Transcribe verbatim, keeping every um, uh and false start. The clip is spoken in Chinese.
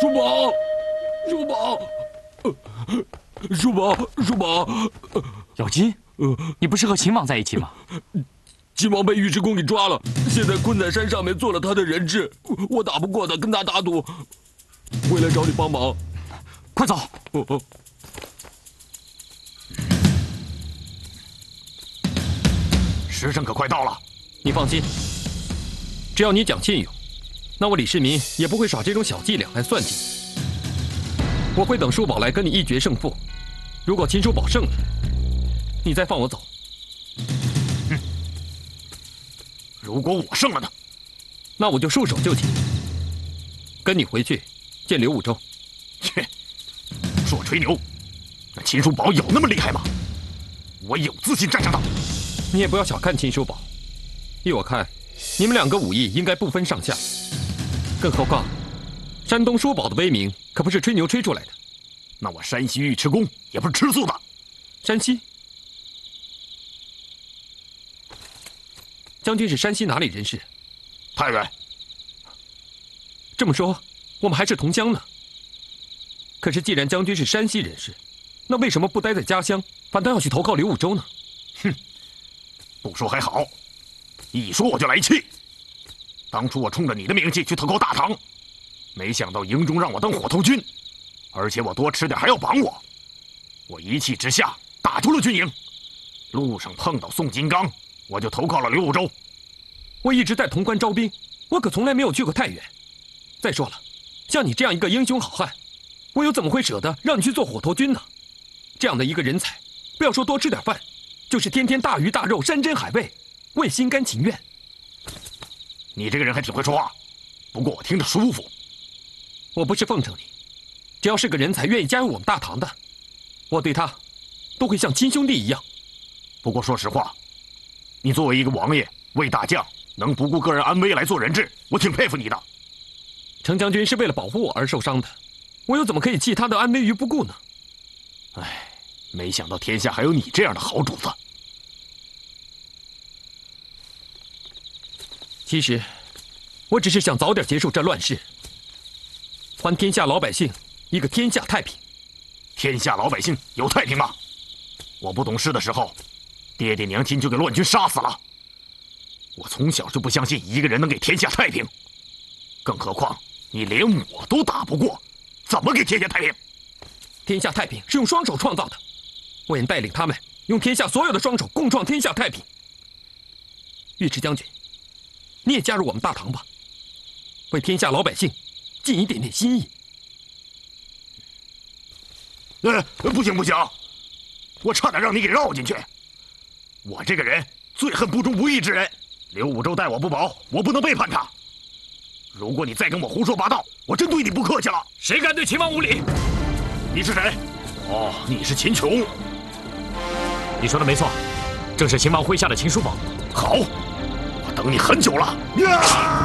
叔宝，叔宝，叔宝，叔宝， 咬金，你不是和秦王在一起吗？ 秦王被尉迟恭给抓了，现在困在山上面，做了他的人质。我打不过他，跟他打赌，回来找你帮忙。 快走！ 哦哦。 时辰可快到了， 你放心，只要你讲信用，那我李世民也不会耍这种小伎俩来算计你。我会等叔宝来跟你一决胜负，如果秦叔宝胜了，你再放我走。 哼，如果我胜了呢？ 那我就束手就擒，跟你回去见刘武周。 切，说吹牛，那秦叔宝有那么厉害吗？我有自信战胜他。 你也不要小看秦叔宝，依我看，你们两个武艺应该不分上下。更何况，山东叔宝的威名可不是吹牛吹出来的。 那我山西尉迟恭也不是吃素的。 山西将军是山西哪里人士？ 太原。 这么说，我们还是同乡呢。可是既然将军是山西人士，那为什么不待在家乡，反倒要去投靠刘武周呢？ 哼！ 不说还好，一说我就来气。当初我冲着你的名气去投靠大唐，没想到营中让我当火头军，而且我多吃点还要绑我。我一气之下打出了军营，路上碰到宋金刚，我就投靠了刘武周。 我一直在潼关招兵，我可从来没有去过太原。再说了，像你这样一个英雄好汉，我又怎么会舍得让你去做火头军呢？这样的一个人才，不要说多吃点饭。 就是天天大鱼大肉、山珍海味，我也心甘情愿。 你这个人还挺会说话，不过我听着舒服。 我不是奉承你，只要是个人才愿意加入我们大唐的，我对他都会像亲兄弟一样。 不过说实话，你作为一个王爷、魏大将，能不顾个人安危来做人质，我挺佩服你的。 程将军是为了保护我而受伤的，我又怎么可以弃他的安危于不顾呢？ 唉，没想到天下还有你这样的好主子。 其实，我只是想早点结束这乱世，还天下老百姓一个天下太平。 天下老百姓有太平吗？我不懂事的时候，爹爹娘亲就给乱军杀死了。我从小就不相信一个人能给天下太平，更何况你连我都打不过，怎么给天下太平？ 天下太平是用双手创造的，我愿带领他们用天下所有的双手共创天下太平。尉迟将军。 你也加入我们大唐吧，为天下老百姓尽一点点心意。 呃，不行不行，我差点让你给绕进去。我这个人最恨不忠不义之人。刘武周待我不薄，我不能背叛他。如果你再跟我胡说八道，我真对你不客气了。 谁敢对秦王无礼？ 你是谁？哦，你是秦琼。 你说的没错，正是秦王麾下的秦叔宝。 好。 等你很久了。